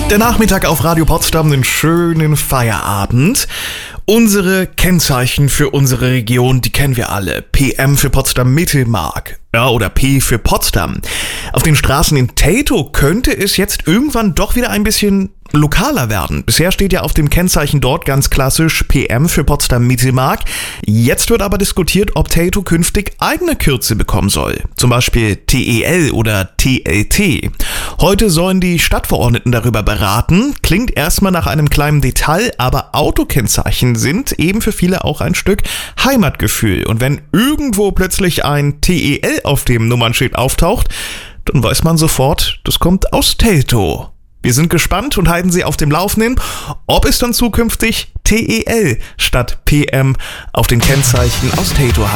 Der Nachmittag auf Radio Potsdam, einen schönen Feierabend. Unsere Kennzeichen für unsere Region, die kennen wir alle. PM für Potsdam-Mittelmark. Ja, oder P für Potsdam. Auf den Straßen in Teltow könnte es jetzt irgendwann doch wieder ein bisschen lokaler werden. Bisher steht ja auf dem Kennzeichen dort ganz klassisch PM für Potsdam-Mittelmark. Jetzt wird aber diskutiert, ob Teltow künftig eigene Kürzel bekommen soll. Zum Beispiel TEL oder TLT. Heute sollen die Stadtverordneten darüber beraten. Klingt erstmal nach einem kleinen Detail, aber Autokennzeichen sind eben für viele auch ein Stück Heimatgefühl. Und wenn irgendwo plötzlich ein TEL auf dem Nummernschild auftaucht, dann weiß man sofort, das kommt aus Teltow. Wir sind gespannt und halten Sie auf dem Laufenden, ob es dann zukünftig TEL statt PM auf den Kennzeichen aus Teltow heißt.